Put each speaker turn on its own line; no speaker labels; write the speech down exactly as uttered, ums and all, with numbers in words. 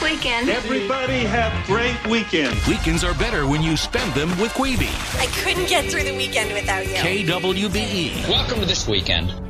weekend.
Everybody have great weekends.
Weekends are better when you spend them with Queeby.
I couldn't get through the weekend without you.
K W B E.
Welcome to This Weekend.